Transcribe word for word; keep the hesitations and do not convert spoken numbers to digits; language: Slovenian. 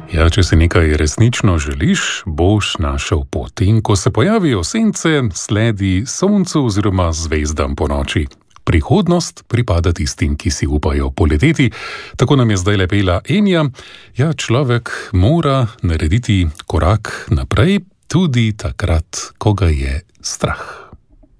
Ja, če si nekaj resnično želiš, boš našel pot. In ko se pojavijo sence, sledi soncu oziroma zvezdam po noči. Prihodnost pripada tistim, ki si upajo poleteti. Tako nam je zdaj lepela Enja. Ja, človek mora narediti korak naprej, tudi takrat, ko ga je strah.